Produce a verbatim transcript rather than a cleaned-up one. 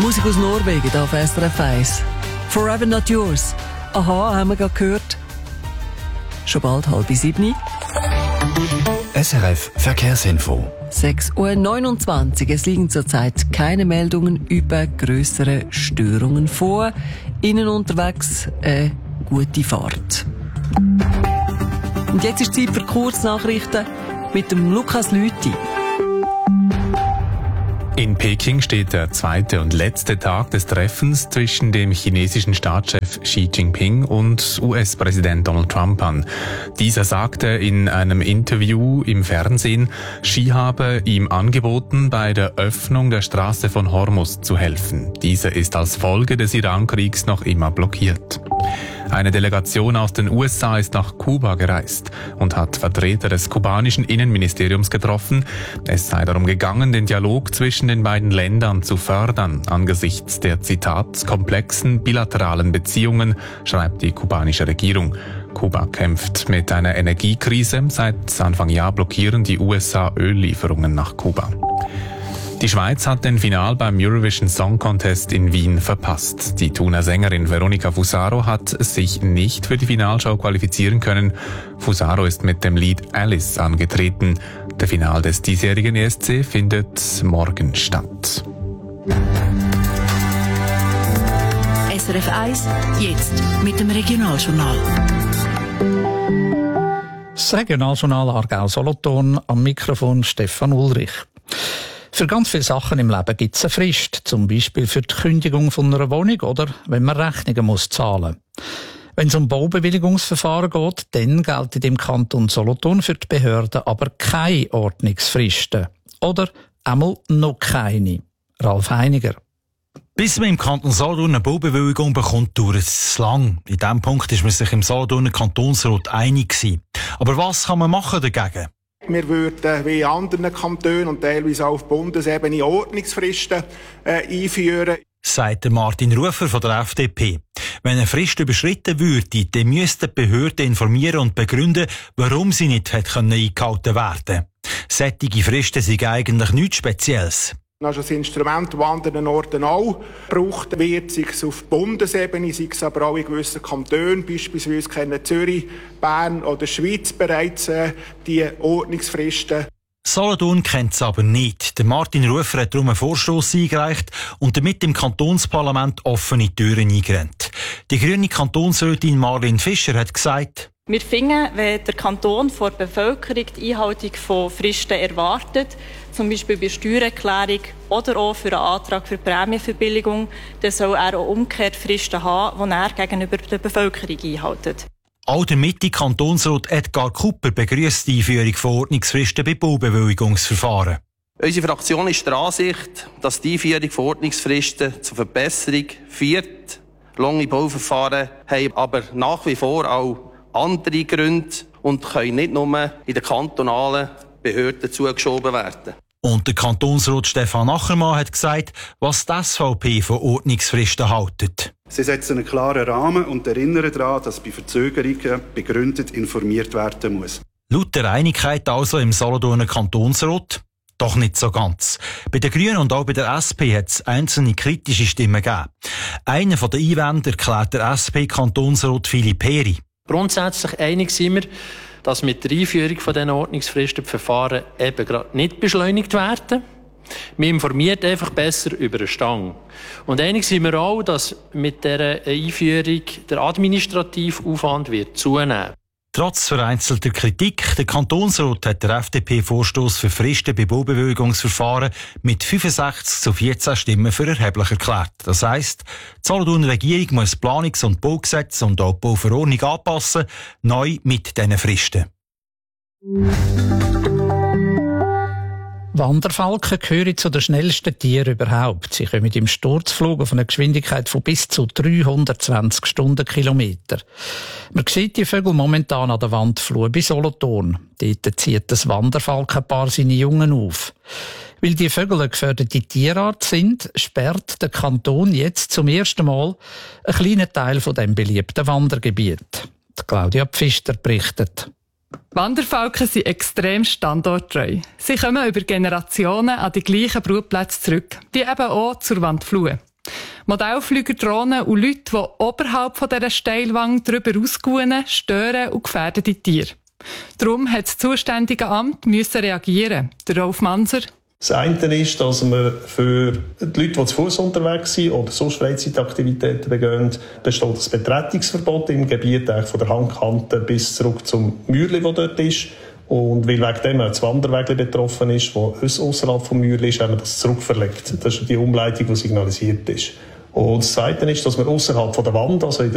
Musik aus Norwegen hier auf S R F eins. Forever Not Yours. Aha, haben wir gerade gehört. Schon bald halb sieben. S R F Verkehrsinfo. sechs Uhr neunundzwanzig. Es liegen zurzeit keine Meldungen über grössere Störungen vor. Innen unterwegs eine gute Fahrt. Und jetzt ist Zeit für Kurznachrichten mit dem Lukas Lüthi. In Peking steht der zweite und letzte Tag des Treffens zwischen dem chinesischen Staatschef Xi Jinping und U S-Präsident Donald Trump an. Dieser sagte in einem Interview im Fernsehen, Xi habe ihm angeboten, bei der Öffnung der Straße von Hormuz zu helfen. Diese ist als Folge des Iran-Kriegs noch immer blockiert. Eine Delegation aus den U S A ist nach Kuba gereist und hat Vertreter des kubanischen Innenministeriums getroffen. Es sei darum gegangen, den Dialog zwischen den beiden Ländern zu fördern, angesichts der, Zitat, komplexen bilateralen Beziehungen, schreibt die kubanische Regierung. Kuba kämpft mit einer Energiekrise. Seit Anfang Jahr blockieren die U S A Öllieferungen nach Kuba. Die Schweiz hat den Final beim Eurovision Song Contest in Wien verpasst. Die Thuner Sängerin Veronica Fusaro hat sich nicht für die Finalshow qualifizieren können. Fusaro ist mit dem Lied Alice angetreten. Der Final des diesjährigen E S C findet morgen statt. S R F eins, jetzt mit dem Regionaljournal. Das Regionaljournal Aargau-Solothurn, am Mikrofon Stefan Ulrich. Für ganz viele Sachen im Leben gibt es eine Frist, zum Beispiel für die Kündigung von einer Wohnung oder wenn man Rechnungen muss zahlen. Wenn es um Baubewilligungsverfahren geht, dann gelten im Kanton Solothurn für die Behörden aber keine Ordnungsfristen. Oder einmal noch keine. Ralf Heiniger. Bis man im Kanton Solothurn eine Baubewilligung bekommt, dauert es lang. In diesem Punkt ist man sich im Solothurner Kantonsrat einig gewesen. Aber was kann man machen dagegen? Wir würden wie in anderen Kantonen und teilweise auch auf Bundesebene Ordnungsfristen äh, einführen. Sagt Martin Rufer von der F D P. Wenn eine Frist überschritten würde, dann müsste die Behörde informieren und begründen, warum sie nicht hätte eingehalten werden können. Solche Fristen sind eigentlich nichts Spezielles. Das ist ein Instrument, das an anderen Orten auch gebraucht wird, sei es auf Bundesebene, sei es aber auch in gewissen Kantonen, beispielsweise kennen Zürich, Bern oder Schweiz bereits äh, die Ordnungsfristen. Solothurn kennt es aber nicht. Der Martin Rufer hat darum einen Vorstoss eingereicht und damit im Kantonsparlament offene Türen eingerannt. Die grüne Kantonsrätin Marlene Fischer hat gesagt: Wir finden, wenn der Kanton vor der Bevölkerung die Einhaltung von Fristen erwartet, zum Beispiel bei Steuererklärung oder auch für einen Antrag für Prämienverbilligung, dann soll er auch umgekehrt Fristen haben, die er gegenüber der Bevölkerung einhält. Auch der Mitte-Kantonsrat Edgar Kupper begrüsst die Einführung von Ordnungsfristen bei Baubewilligungsverfahren. Unsere Fraktion ist der Ansicht, dass die Einführung von Ordnungsfristen zur Verbesserung führt. Lange Bauverfahren haben aber nach wie vor auch andere Gründe und können nicht nur in den kantonalen Behörden zugeschoben werden. Und der Kantonsrat Stefan Achermann hat gesagt, was die S V P von Ordnungsfristen haltet. Sie setzen einen klaren Rahmen und erinnern daran, dass bei Verzögerungen begründet informiert werden muss. Laut der Einigkeit also im Solothurner Kantonsrat? Doch nicht so ganz. Bei den Grünen und auch bei der S P hat es einzelne kritische Stimmen gegeben. Einer von den Einwänden erklärt der S P-Kantonsrat Philipp Peri. Grundsätzlich einig sind wir, dass mit der Einführung von diesen Ordnungsfristen die Verfahren eben gerade nicht beschleunigt werden. Man informiert einfach besser über den Stand. Und einig sind wir auch, dass mit dieser Einführung der administrative Aufwand wird zunehmen. Trotz vereinzelter Kritik, der Kantonsrat hat der F D P-Vorstoss für Fristen bei Baubewilligungsverfahren mit fünfundsechzig zu vierzehn Stimmen für erheblich erklärt. Das heisst, die Solothurner Regierung muss Planungs- und Baugesetz und auch die Bauverordnung anpassen, neu mit diesen Fristen. Wanderfalken gehören zu den schnellsten Tieren überhaupt. Sie kommen im Sturzflug auf eine Geschwindigkeit von bis zu dreihundertzwanzig Stundenkilometer. Man sieht die Vögel momentan an der Wandflur bei Solothurn. Dort zieht das Wanderfalkenpaar seine Jungen auf. Weil die Vögel eine gefährdete Tierart sind, sperrt der Kanton jetzt zum ersten Mal einen kleinen Teil von dem beliebten Wandergebiet. Die Claudia Pfister berichtet. Wanderfalken sind extrem standorttreu. Sie kommen über Generationen an die gleichen Brutplätze zurück, wie eben auch zur Wandflur. Modellflüger, Drohnen und Leute, die oberhalb von dieser Steilwand drüber ausgehen, stören und gefährden die Tiere. Darum hat das zuständige Amt müssen reagieren. Der Rolf Manser. Das eine ist, dass wir für die Leute, die zu Fuß unterwegs sind oder sonst Freizeitaktivitäten begehen, besteht das Betretungsverbot im Gebiet von der Hangkante bis zurück zum Mäuerli, das dort ist. Und weil wegen dem das Wanderweg betroffen ist, das außerhalb vom Mäuerli ist, haben wir das zurückverlegt. Das ist die Umleitung, die signalisiert ist. Und das Zweite ist, dass wir außerhalb von der Wand, also in der